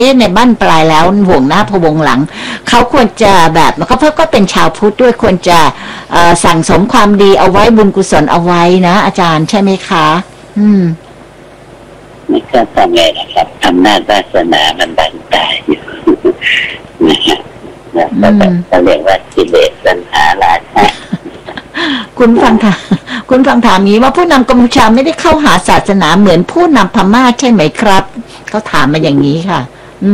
ในบ้านปลายแล้วห่วงหน้าพวงหลังเขาควรจะแบบมันก็เป็นชาวพุทธด้วยควรจะสั่งสมความดีเอาไว้บุญกุศลเอาไว้นะอาจารย์ใช่ไหมคะมันก็ทำไงนะครับอำนาจวาสนามันบังตาอยู่นะฮะเราเรียกว่ากิเลสตัณหาราคะคุณฟังถามนี้ว่าผู้นำกัมพูชาไม่ได้เข้าหาศาสนาเหมือนผู้นำพม่าใช่ไหมครับเขาถามมาอย่างนี้ค่ะ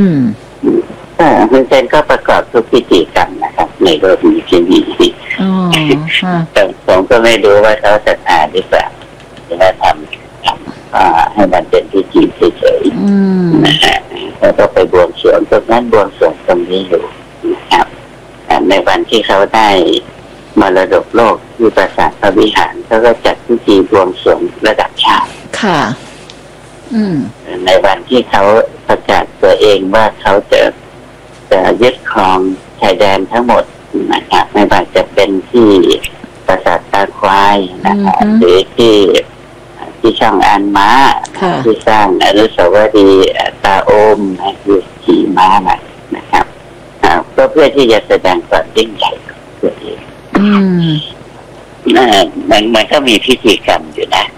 คุณเซนก็ประกอบทุกพิธีกรรมนะครับในโลกนี้ที่มีแต่ผมก็ไม่รู้ว่าเขาศรัทธาหรือเปล่าหรือว่าทำให้มันเป็นพิธีเฉยๆนะฮะแล้วก็ไปบวงสรวงตรงนั้นบวงสรวงตรงนี้อยู่นะครับในวันที่เขาได้มรดกโลกที่ปราสาทพระวิหารเขาก็จัดพิธีบวงสรวงระดับชาติค่ะในวันที่เขาประกาศตัวเองว่าเขาจะยึดครองชายแดนทั้งหมดนะครับไม่ว่าจะเป็นที่ปราสาทตาควายนะครับหรือที่ช่องอันม้าที่สร้างอนุสาวรีย์ตาโอมคือขี่ม้านะครับก็เพื่อที่จะแสดงความยิ่งใหญ่ของตัวเองมันก็มีพิธีกรรมอยู่นะ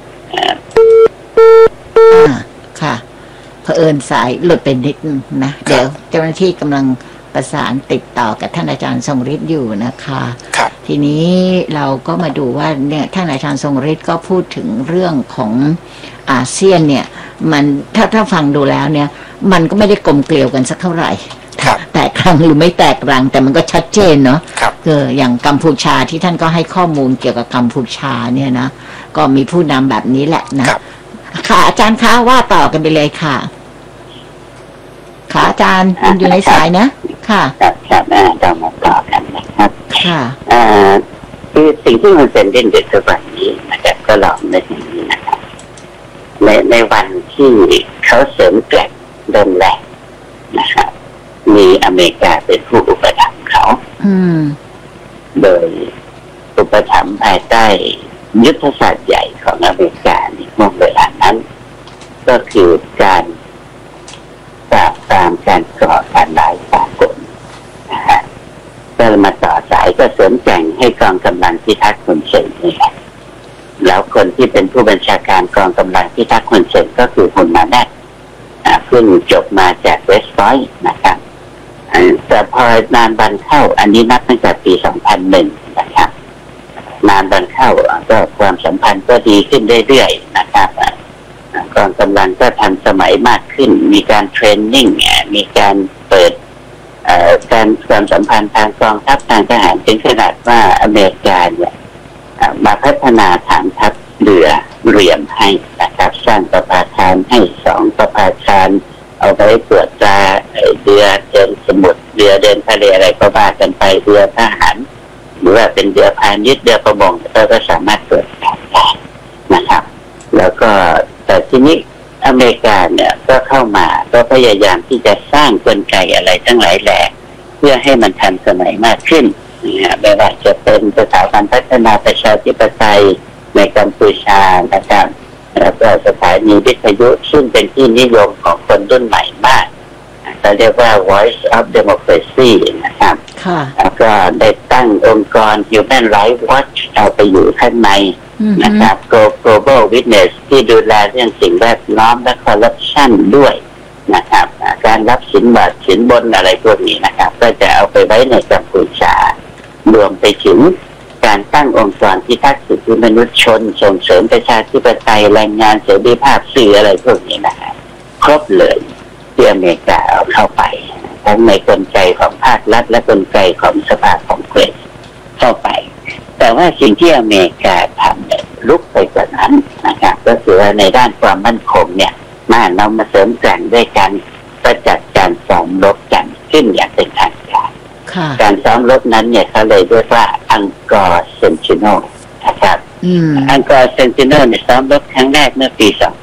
ค่ะเผอิญสายหลุดไปนิดนะเดี๋ยวเจ้าหน้าที่กำลังประสานติดต่อกับท่านอาจารย์ทรงฤทธิ์อยู่นะคะทีนี้เราก็มาดูว่าเนี่ยท่านอาจารย์ทรงฤทธิ์ก็พูดถึงเรื่องของอาเซียนเนี่ยมันถ้าฟังดูแล้วเนี่ยมันก็ไม่ได้กลมเกลียวกันสักเท่าไหร่แตกรังหรือไม่แตกรังแต่มันก็ชัดเจนเนาะคืออย่างกัมพูชาที่ท่านก็ให้ข้อมูลเกี่ยวกับกัมพูชาเนี่ยนะก็มีผู้นำแบบนี้แหละนะค่ะอาจารย์คะว่าต่อกันไปเลยค่ะค่ะอาจารย์อยู่ในสายนะค่ะครับเรามาต่อกันนะครับค่ะคือสิ่งที่มันเป็นเด่นเด่นทุกวันนี้นะครับก็ลองในสิ่งนี้นะครับในวันที่เขาเสริมแกร่งเดินแรงนะครับมีอเมริกาเป็นผู้อุปถัมภ์เขาโดยอุปถัมภ์ภายใต้ยุทธศาสตร์ใหญ่ของอเมริกาในช่วงเวลานั้นก็คือการปราบปรามการก่อการร้ายสากลนะฮะก็มาต่อสายก็เสริมแก่งให้กองกำลังพิทักษ์คนเซนนี่แหละแล้วคนที่เป็นผู้บัญชาการกองกำลังพิทักษ์คนเซนก็คือฮุนมาแนตเพิ่งจบมาจากเวสต์พอยต์นะครับแต่พอนานวันเข้าอันนี้นับตั้งแต่ปี 2001 นะครับนานวันเข้าก็ความสัมพันธ์ก็ดีขึ้นเรื่อยๆนะครับกองกำลังก็ทันสมัยมากขึ้นมีการเทรนนิ่งมีการเปิดการความสัมพันธ์ทางกองทัพทางทหารถึงขนาดว่าอเมริกาเนี่ยมาพัฒนาฐานทัพเรือเหลี่ยมให้นะครับสร้างประภาคารให้2ประภาคารเอาไว้ตรวจตราเรือเดินสมุทรเรือเดินทะเลอะไรก็ว่ากันไปเรือทหารหรือว่าเป็นเรือพาณิชย์เรือประมงก็สามารถตรวจสอบได้นะครับแล้วก็แต่ทีนี้อเมริกาเนี่ยก็เข้ามาก็พยายามที่จะสร้างกลไกอะไรทั้งหลายแหล่เพื่อให้มันทันสมัยมากขึ้นไม่ว่าจะเป็นสถาบันพัฒนาประชาธิปไตยในกัมพูชานะครับแล้วก็สถานีวิทยุซึ่งเป็นที่นิยมของคนรุ่นใหม่มากเราเรียกว่า Voice of Democracy นะครับแล้วก็ได้ตั้งองค์กร Human Rights Watch เอาไปอยู่ข้างในนะครับ Global Witness ที่ดูแลเรื่องสิ่งแวดล้อมและคอร์รัปชันด้วยนะครับการรับสินบนอะไรพวกนี้นะครับก็จะเอาไปไว้ในกัมพูชารวมไปถึงการตั้งองค์กรพิทักษ์สิทธิมนุษยชนส่งเสริมประชาธิปไตยแรงงานเสรีภาพสื่ออะไรพวกนี้นะครับครบเลยที่อเมริกาเอาเข้าไปทั้งในกลไกของภาครัฐและกลไกของสภาคองเกรสเข้าไปแต่ว่าสิ่งที่อเมริกาทำเนี่ยลุกไปกว่านั้นนะครับก็คือว่าในด้านความมั่นคงเนี่ยเรามาเสริมแกร่งด้วยการประจัดการซ้อมรบกันขึ้นอย่างเป็นทางการการซ้อมรบนั้นเนี่ยเขาเลยเรียกว่าอังกอร์เซนติโนนะครับอังกอร์เซนติโนเนี่ยซ้อมรบครั้งแรกเมื่อปี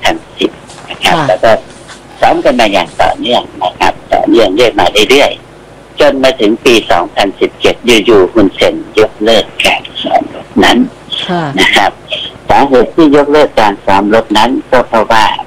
2010 นะครับแล้วก็ซ้อมกันมาอย่างต่อเนื่องนะครับต่อเนื่องเรื่อยมาเรื่อยๆจนมาถึงปี 2017 อยู่ๆฮุนเซนยกเลิกการซ้อมรบนั้นนะครับสาเหตุที่ยกเลิกการซ้อมรบนั้นก็เพราะว่า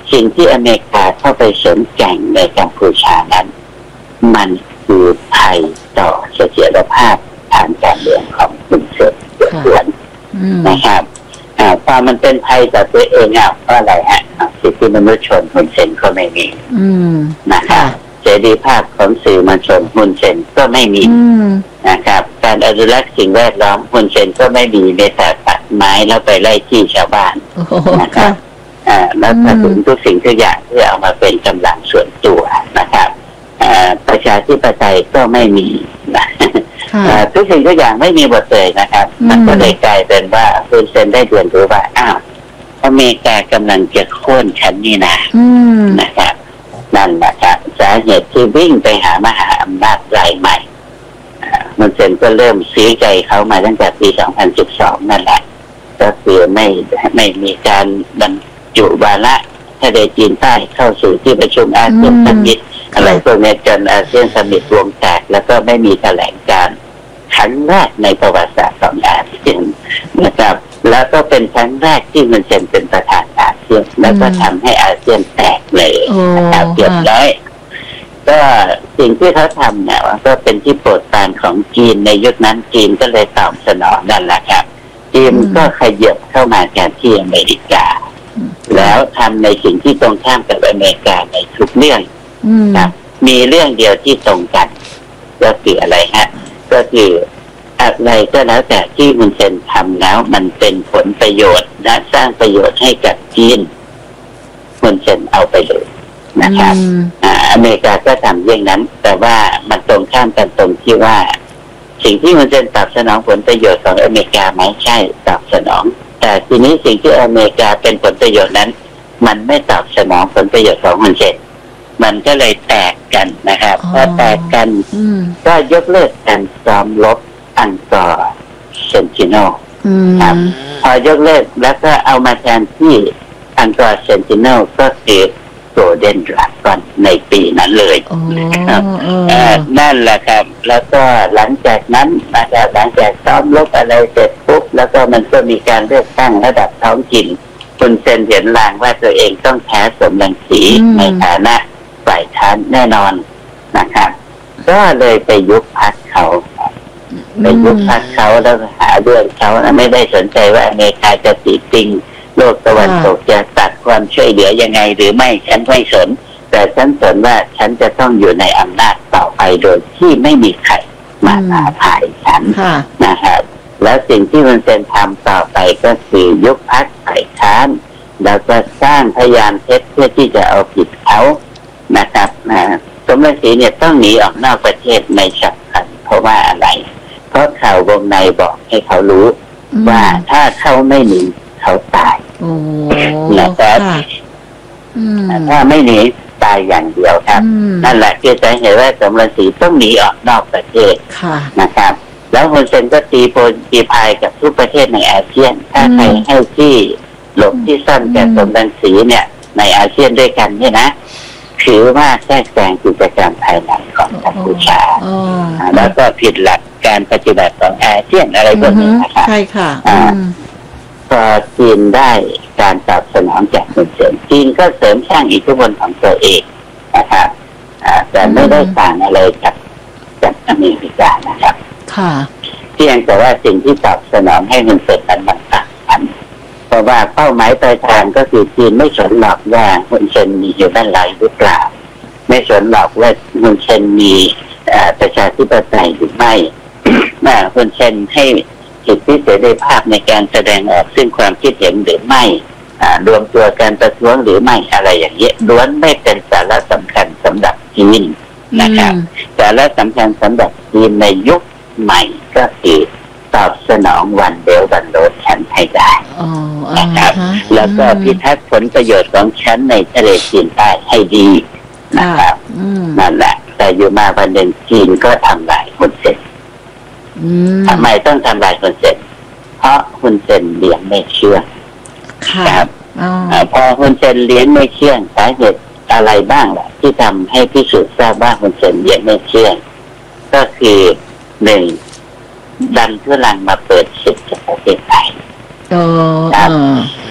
สิ่งที่อเมริกาเข้าไปเสริมแก่งในกัมพูชานั้นมันคือภัยต่อเสถียรภาพทางการเมืองของคุณเสกส่วนนะครับพอมันเป็นภัยต่อตัวเองเพราะอะไรฮะสิทธิมนุษยชนคุณเซนก็ไม่มีนะครับเสรีภาพของสื่อมวลชนคุณเซนก็ไม่มีนะครับการอนุรักษ์สิ่งแวดล้อมคุณเซนก็ไม่มีในแต่ตัดไม้แล้วไปไล่ที่ชาวบ้านนะครับแล้วถ้าถึงทุกสิ่งทุกอย่างที่เอามาเป็นกำลังส่วนตัวนะครับประชาธิปไตยก็ไม่มีนะทุกสิ่งทุกอย่างไม่มีหมดเลยนะครับมันก็เลยกลายเป็นว่าคุณเซนได้เรียนรู้ว่าอเมริกากำลังจะโค่นฉันนี่นะครับนั่นนะครับสาเหตุที่วิ่งไปหามหาอำนาจรายใหม่คุณเซนก็เริ่มซื้อใจเขามาตั้งแต่ปี 2012 นั่นแหละก็คือไม่มีการบรรจุวาระทะเลจีนใต้เข้าสู่ที่ประชุมอาเซียนซัมมิตอะไรพวกนี้จนอาเซียนซัมมิตรวงแตกแล้วก็ไม่มีแถลงการณ์ครั้งแรกในประวัติศาสตร์ของอาเซียนนะครับแล้วก็เป็นครั้งแรกที่มันเป็นประธานอาเซียนแล้วก็ทำให้อาเซียนแตกเลยนะครับเรียบร้อยก็สิ่งที่เขาทำเนี่ยก็เป็นที่โปรดปรานของจีนในยุคนั้นจีนก็เลยตอบสนองนั่นแหละครับจีนก็ขยับเข้ามาแทนที่อเมริกาแล้วทำในสิ่งที่ตรงข้ามกับอเมริกาในทุกเรื่องครับมีเรื่องเดียวที่ตรงกันก็คืออะไรฮะก็คืออะไรก็แล้วแต่ที่คุณเซนทำแล้วมันเป็นผลประโยชน์และสร้างประโยชน์ให้กับจีนคุณเซนเอาไปเลยนะครับอเมริกาก็ทำอย่างนั้นแต่ว่ามันตรงข้ามกันตรงที่ว่าสิ่งที่คุณเซนตอบสนองผลประโยชน์ของอเมริกาไหมใช่ตอบสนองแต่ทีนี้สิ่งที่อเมริกาเป็นผลประโยชน์นั้นมันไม่ตอบสนองผลประโยชน์ของคุณเซนมันก็เลยแตกกันนะครับพอแตกกันก็ยกเลิกการซ้อมรบอังกอร์เซนติโนครับพอยกเลิกแล้วก็เอามาแทนที่อังกอร์เซนติโนก็คือโกลเด้นดราก้อนในปีนั้นเลยครับนั่นแหละครับแล้วก็หลังจากนั้นนะครับหลังจากซ้อมรบอะไรเสร็จปุ๊บแล้วก็มันก็มีการเลือกตั้งระดับท้องถิ่นคุณเซนเห็นลางว่าตัวเองต้องแพ้สมรังสีในฐานะฝ่ายค้านแน่นอนนะครับก็เลยไปยุบพรรคเขาไปยุบพรรคเขาแล้วหาเรื่องเขาไม่ได้สนใจว่าอเมริกาจะติติงโลกตะวันตกจะตัดความช่วยเหลือยังไงหรือไม่ฉันไม่สนแต่ฉันสนว่าฉันจะต้องอยู่ในอำนาจต่อไปโดยที่ไม่มีใครมาท้าทายฉันนะครับแล้วสิ่งที่มันเป็นทำต่อไปก็คือยุบพรรคฝ่ายค้านแล้วก็สร้างพยานเท็จเพื่อที่จะเอาผิดเขานะครับสมรังสีเนี่ยต้องหนีออกนอกประเทศในฉับพลันเพราะว่าอะไรเพราะข่าววงในบอกให้เขารู้ว่าถ้าเขาไม่หนีเขาตายนะครับถ้าไม่หนีตายอย่างเดียวครับนั่นแหละคือจะเห็นว่าสมรังสีต้องหนีออกนอกประเทศนะครับแล้วฮุนเซนก็ตีพายกับทุกประเทศในอาเซียนถ้าใครให้ที่หลบที่ซ่อนแก่สมรังสีเนี่ยในอาเซียนด้วยกันเนี่ยนะถือว่าแทรกแซงกิจการภายในของกัมพูชาแล้วก็ผิดหลักการปฏิบัติของอาเซียนอะไรพวกนี้นะครับใช่ค่ะพอจีนได้การตอบสนองจากคนเสริมจีนก็เสริมสร้างอิทธิพลของตัวเองนะครับแต่ไม่ได้ต่างอะไรจากอเมริกานะครับค่ะเพียงแต่ว่าสิ่งที่ตอบสนองให้คนเสริมมันต่างกันเพราะว่าเป้าหมายปลายทางก็คือจีนไม่สนหรอกว่าฮุนเซนมีอยู่ด้านหลังหรือเปล่าไม่สนหรอกว่าฮุนเซนมีประชาธิปไตยหรือไม่ฮุนเซนให้สิทธิเสรีภาพในการแสดงออกซึ่งความคิดเห็นหรือไม่รวมตัวการประท้วงหรือไม่อะไรอย่างเงี้ยล้วนไม่เป็นสาระสำคัญสำหรับจีนนะครับสาระสำคัญสำหรับจีนในยุคใหม่ก็คือตอบสนองวันเดียววันโลดฉันให้ได้นะครับแล้วก็พิทักษ์ผลประโยชน์ของฉันในทะเลจีนใต้ให้ดีนะครับนั่นแหละแต่อยู่มาวันหนึ่งจีนก็ทำลายฮุนเซนทำไมต้องทำลายฮุนเซนเพราะฮุนเซนเลี้ยงไม่เชื่องครับพอฮุนเซนเลี้ยงไม่เชื่องสาเหตุอะไรบ้างล่ะที่ทำให้พิสูจน์ทราบว่าฮุนเซนเลี้ยงไม่เชื่องก็คือหนึ่งดันทุลังมาเปิดศึกกับประเทศไทยครับ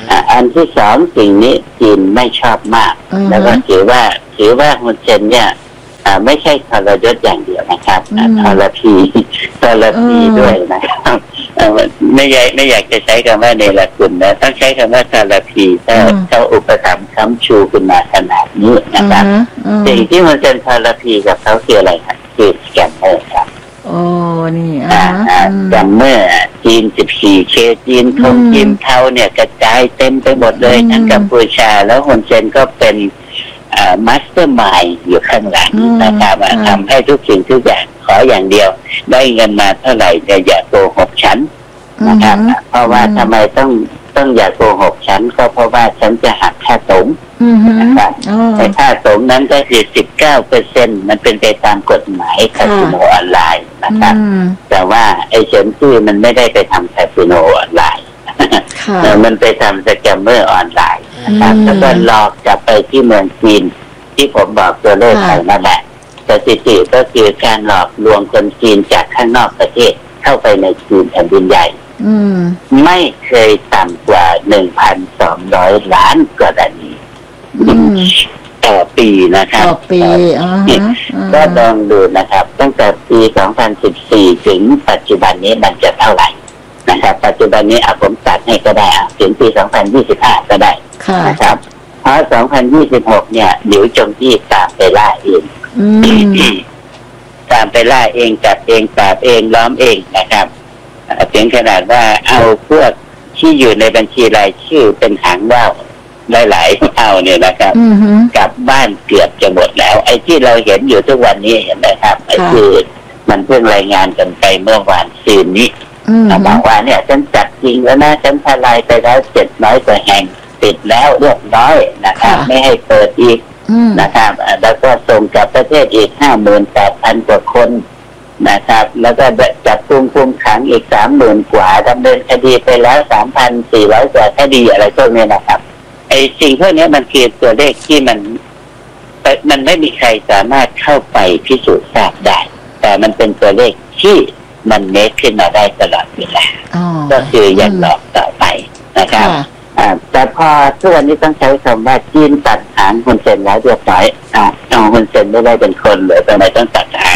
อันที่สองสิ่งนี้จีนไม่ชอบมากแล้วก็ถือว่าฮุนเซนเนี่ยไม่ใช่ทรยศอย่างเดียวนะครับทรพีด้วยนะครับไม่อยากจะใช้คำว่าเนรคุณนะต้องใช้คำว่าทรพีถ้าเขาอุปถัมภ์ค้ำชูขึ้นมาขนาดนี้นะครับสิ่งที่มันเป็นทรพีกับเขาคืออะไรครับคือสแกมเมอร์ครับโอ้นี่สแกมเมอร์จีน14 เคจีนทงจีนเทาเนี่ยกระจายเต็มไปหมดเลยทั้งกัมพูชาแล้วฮุนเซนก็เป็นมาสเตอร์มายด์อยู่ข้างหลังนะครับทำให้ทุกสิ่งทุกอย่างขออย่างเดียวได้เงินมาเท่าไหร่อย่าโกหกฉันนะครับเพราะว่าทำไมต้องอย่าโกหกฉันก็เพราะว่าฉันจะหักค่าสมนะครับแต่ค่าสมนั้นก็คือ 19% มันเป็นไปตามกฎหมายคาสิโนออนไลน์นะครับแต่ว่าไอ้เฉินจี้มันไม่ได้ไปทำคาสิโนออนไลน์มันไปทำสแกมเมอร์ออนไลน์นะครับแล้วก็หลอกกลับไปที่เมืองจีนที่ผมบอกตัวเลขไปนั่นแหละสถิติก็คือการหลอกลวงคนจีนจากข้างนอกประเทศเข้าไปในจีนแผ่นดินใหญ่ไม่เคยต่ำกว่า 1,200 ล้านกรณีต่อปีนะครับต่อปีก็ลองดูนะครับตั้งแต่ปี 2014 ถึงปัจจุบันนี้มันจะเท่าไหร่นะครับปัจจุบันนี้ผมตัดให้ก็ได้ถึงปี 2025 ก็ได้นะครับเพราะ 2026 เนี่ยเดี๋ยวจงที่ตามไปล่าเองตามไปล่าเองจับเองปราบเองล้อมเองนะครับถึงขนาดว่าเอาพวกที่อยู่ในบัญชีรายชื่อเป็นหางว่าวหลายๆเอาเนี่ยนะครับกลับบ้านเกือบจะหมดแล้วไอ้ที่เราเห็นอยู่ทุกวันนี้เห็นไหมครับไอ้คือมันเพิ่งรายงานกันไปเมื่อวานซืนนี้บอกว่าเนี่ยฉันจัดจริงแล้วนะฉันทลายไปแล้ว700 กว่าแห่งปิดแล้วเรียบร้อยนะครับไม่ให้เปิดอีกนะครับแล้วก็ส่งกลับประเทศอีก 58,000 กว่าคนนะครับแล้วก็จับคุมขังอีก 30,000 กว่าดำเนินคดีไปแล้ว 3,400 กว่าคดีอะไรพวกนี้นะครับไอ้สิ่งพวกนี้มันคือตัวเลขที่มันไม่มีใครสามารถเข้าไปพิสูจน์ทราบได้แต่มันเป็นตัวเลขที่มันเมคขึ้นมาได้ตลอดเวลาก็คือยันหลอกต่อไปนะครับแต่พอทุกวันนี้ต้องใช้คำว่าจีนตัดหางฮุนเซนแล้วเรียบร้อยฮุนเซนไม่ได้เป็นคนเลยทำไมต้องตัดหาง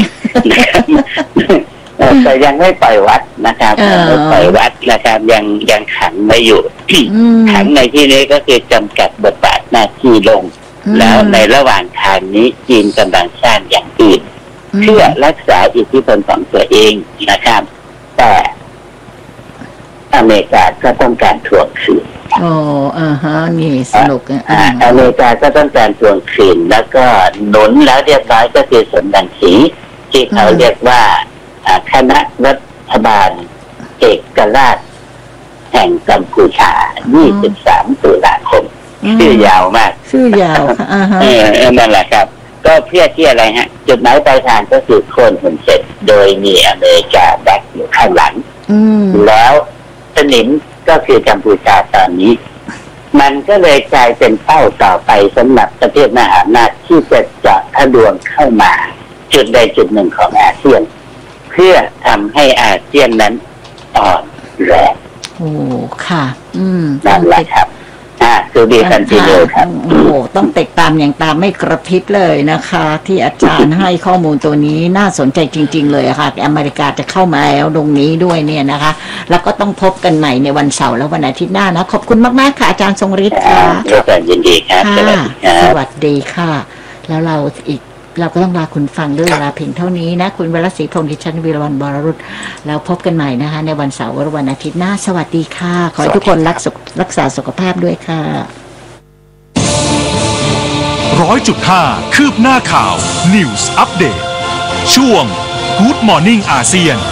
แต่ยังไม่ปล่อยวัดนะครับไม่ปล่อยวัดนะครับยังขังไม่อยู่ขังในที่นี้ก็คือจำกัดบทบาทหน้าที่ลงแล้วในระหว่างทางนี้จีนกำลังสร้างอย่างอื่นเพื่อรักษาอิทธิพลของตัวเองนะครับแต่อเมริกาก็ต้องการทวงคืนนี่สนุกอเมริกาก็ต้องการทวงคืนแล้วก็หนุนแล้วเรียบร้อยก็คือสมดังสีที่เขาเรียกว่าคณะรัฐบาลเอกราชแห่งกัมพูชา 23 ตุลาคมชื่อยาวมากชื่อยาวนั่นแหละครับก็เพื่อที่อะไรฮะจุดหมายปลายทางก็คือโค่นฮุนเซนโดยมีอเมริกาแบ็คอยู่ข้างหลังแล้วสนิมก็คือกัมพูชาตอนนี้มันก็เลยกลายเป็นเป้าต่อไปสำหรับประเทศมหาอำนาจที่จะเจาะทะลวงเข้ามาจุดใดจุดหนึ่งของอาเซียนเพื่อทำให้อาเซียนนั้นอ่อนแรงโอ้ค่ะนั่นแหละครับคือดีคันทีเดียวครับโอ้ต้องติดตามอย่างตามไม่กระพริบเลยนะคะที่อาจารย์ให้ข้อมูลตัวนี้น่าสนใจจริงๆเลยค่ะอเมริกาจะเข้ามาแล้วตรงนี้ด้วยเนี่ยนะคะแล้วก็ต้องพบกันใหม่ในวันเสาร์และวันอาทิตย์หน้านะขอบคุณมากๆค่ะอาจารย์ทรงฤทธิ์ค่ะยินดีครับสวัสดีค่ะแล้วเราก็ต้องลาคุณฟังด้วยเวลาเพียงเท่านี้นะคุณวรศรีพงษ์ดิฉันวีรวรรณบรรุษแล้วพบกันใหม่นะคะในวันเสาร์และวันอาทิตย์หน้าสวัสดีค่ะขอให้ทุกคนรักษาสุขภาพด้วยค่ะ 100.5 คืบหน้าข่าว News Update ช่วง Good Morning อาเซียน